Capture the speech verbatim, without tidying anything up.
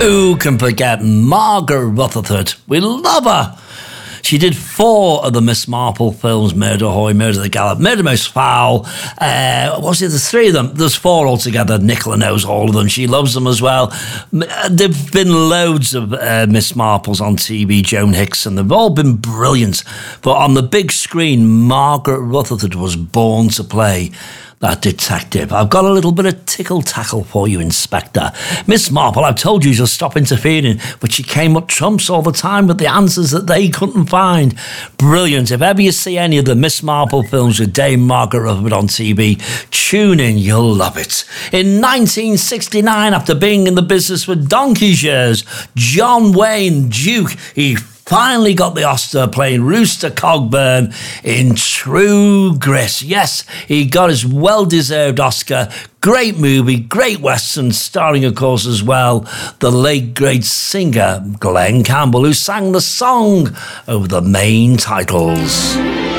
Who can forget Margaret Rutherford? We love her. She did four of the Miss Marple films: Murder Hoy, Murder the Gallop, Murder Most Foul. Uh, what's it? There's three of them. There's four altogether. Nicola knows all of them. She loves them as well. There've been loads of uh, Miss Marples on T V, Joan Hicks, and they've all been brilliant. But on the big screen, Margaret Rutherford was born to play that detective. I've got a little bit of tickle-tackle for you, Inspector. Miss Marple, I've told you to stop interfering, but she came up trumps all the time with the answers that they couldn't find. Brilliant. If ever you see any of the Miss Marple films with Dame Margaret Rutherford on T V, tune in, you'll love it. In nineteen sixty-nine, after being in the business for donkey's years, John Wayne Duke, he finally got the Oscar playing Rooster Cogburn in True Grit. Yes, he got his well-deserved Oscar. Great movie, great Western, starring, of course, as well, the late, great singer Glenn Campbell, who sang the song over the main titles.